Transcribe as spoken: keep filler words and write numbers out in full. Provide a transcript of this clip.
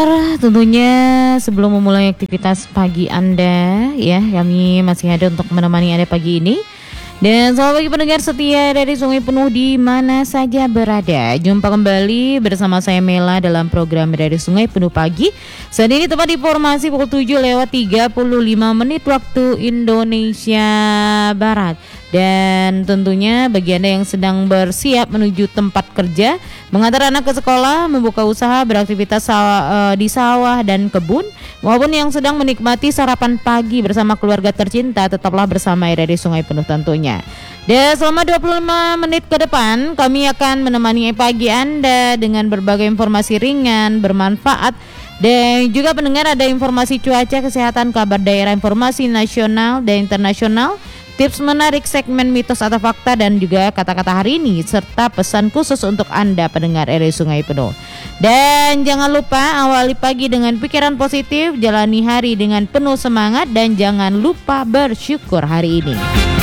Tentunya sebelum memulai aktivitas pagi Anda ya, kami masih ada untuk menemani Anda pagi ini. Dan selamat pagi pendengar setia dari Sungai Penuh di mana saja berada. Jumpa kembali bersama saya Mela dalam program dari Sungai Penuh Pagi. Saat ini tepat informasi pukul tujuh lewat tiga puluh lima menit waktu Indonesia Barat. Dan tentunya bagi Anda yang sedang bersiap menuju tempat kerja, mengantar anak ke sekolah, membuka usaha, beraktivitas sawah, uh, di sawah dan kebun, maupun yang sedang menikmati sarapan pagi bersama keluarga tercinta, tetaplah bersama R R I Sungai Penuh tentunya. Dan selama dua puluh lima menit ke depan kami akan menemani pagi Anda dengan berbagai informasi ringan, bermanfaat, dan juga pendengar ada informasi cuaca, kesehatan, kabar daerah, informasi nasional dan internasional, tips menarik, segmen mitos atau fakta, dan juga kata-kata hari ini, serta pesan khusus untuk Anda pendengar R R I Sungai Penuh. Dan jangan lupa awali pagi dengan pikiran positif, jalani hari dengan penuh semangat, dan jangan lupa bersyukur hari ini.